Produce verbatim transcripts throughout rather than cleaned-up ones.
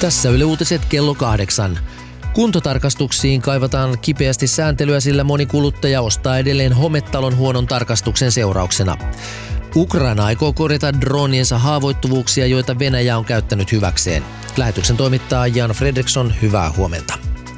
Tässä Yle Uutiset kello kahdeksan. Kuntotarkastuksiin kaivataan kipeästi sääntelyä, sillä moni kuluttaja ostaa edelleen hometalon huonon tarkastuksen seurauksena. Ukraina aikoo korjata droniensa haavoittuvuuksia, joita Venäjä on käyttänyt hyväkseen. Lähetyksen toimittaa Jan Fredriksson, hyvää huomenta.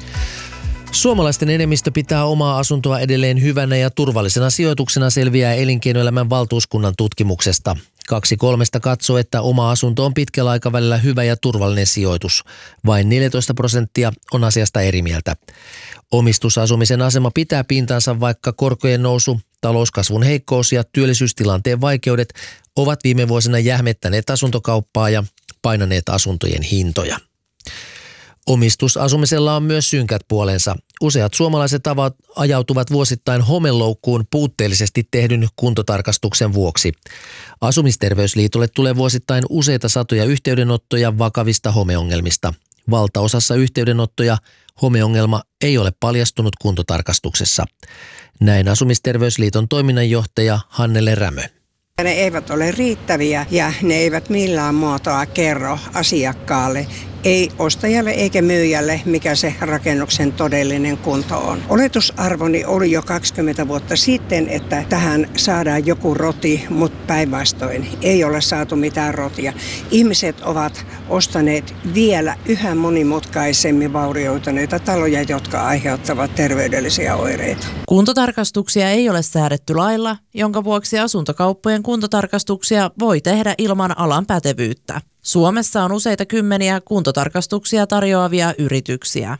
Suomalaisten enemmistö pitää omaa asuntoa edelleen hyvänä ja turvallisena sijoituksena, selviää Elinkeinoelämän valtuuskunnan tutkimuksesta. Kaksi kolmesta katsoo, että oma asunto on pitkällä aikavälillä hyvä ja turvallinen sijoitus. Vain neljätoista prosenttia on asiasta eri mieltä. Omistusasumisen asema pitää pintansa, vaikka korkojen nousu, talouskasvun heikkous ja työllisyystilanteen vaikeudet ovat viime vuosina jähmettäneet asuntokauppaa ja painaneet asuntojen hintoja. Omistusasumisella on myös synkät puolensa. Useat suomalaiset avat ajautuvat vuosittain homeloukkuun puutteellisesti tehdyn kuntotarkastuksen vuoksi. Asumisterveysliitolle tulee vuosittain useita satoja yhteydenottoja vakavista homeongelmista. Valtaosassa yhteydenottoja homeongelma ei ole paljastunut kuntotarkastuksessa. Näin Asumisterveysliiton toiminnanjohtaja Hannele Rämö. Ne eivät ole riittäviä ja ne eivät millään muotoa kerro asiakkaalle, ei ostajalle eikä myyjälle, mikä se rakennuksen todellinen kunto on. Oletusarvoni oli jo kaksikymmentä vuotta sitten, että tähän saadaan joku roti, mutta päinvastoin ei ole saatu mitään rotia. Ihmiset ovat ostaneet vielä yhä monimutkaisemmin vaurioituneita taloja, jotka aiheuttavat terveydellisiä oireita. Kuntotarkastuksia ei ole säädetty lailla, jonka vuoksi asuntokauppojen kuntotarkastuksia voi tehdä ilman alan pätevyyttä. Suomessa on useita kymmeniä kuntotarkastuksia tarjoavia yrityksiä.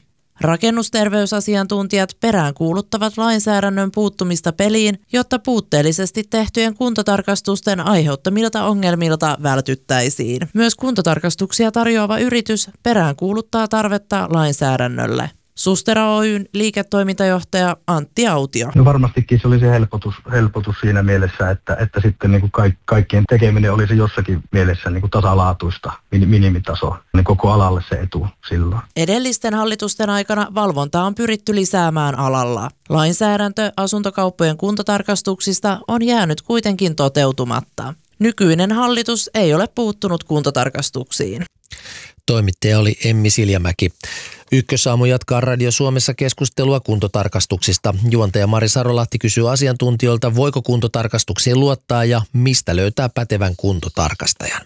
Rakennusterveysasiantuntijat peräänkuuluttavat lainsäädännön puuttumista peliin, jotta puutteellisesti tehtyjen kuntotarkastusten aiheuttamilta ongelmilta vältyttäisiin. Myös kuntotarkastuksia tarjoava yritys peräänkuuluttaa tarvetta lainsäädännölle. Sustera Oyn liiketoimintajohtaja Antti Autio. No varmastikin se oli se helpotus, helpotus siinä mielessä, että, että sitten niin kuin kaik, kaikkien tekeminen olisi jossakin mielessä niin kuin tasalaatuista, minimitaso, niin koko alalle se etu silloin. Edellisten hallitusten aikana valvontaa on pyritty lisäämään alalla. Lainsäädäntö asuntokauppojen kuntotarkastuksista on jäänyt kuitenkin toteutumatta. Nykyinen hallitus ei ole puuttunut kuntotarkastuksiin. Toimittaja oli Emmi Siljamäki. Ykkösaamu jatkaa Radio Suomessa keskustelua kuntotarkastuksista. Juontaja Mari Sarolahti kysyy asiantuntijoilta, voiko kuntotarkastuksiin luottaa ja mistä löytää pätevän kuntotarkastajan.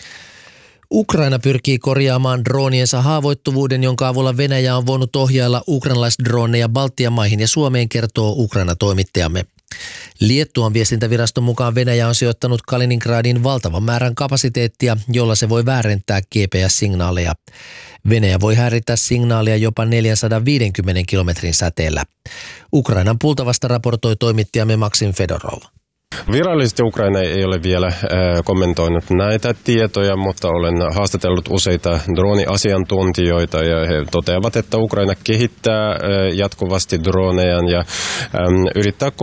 Ukraina pyrkii korjaamaan droniensa haavoittuvuuden, jonka avulla Venäjä on voinut ohjailla ukrainalaisdroneja Baltian maihin ja Suomeen, kertoo Ukraina-toimittajamme. Liettuan viestintäviraston mukaan Venäjä on sijoittanut Kaliningradiin valtavan määrän kapasiteettia, jolla se voi väärentää G P S-signaaleja. Venäjä voi häiritä signaalia jopa neljäsataaviisikymmentä kilometrin säteellä. Ukrainan Pultavasta raportoi toimittajamme Maksim Fedorov. Virallisesti Ukraina ei ole vielä äh, kommentoinut näitä tietoja, mutta olen haastatellut useita drone-asiantuntijoita ja he toteavat, että Ukraina kehittää äh, jatkuvasti droneja ja ähm, yrittää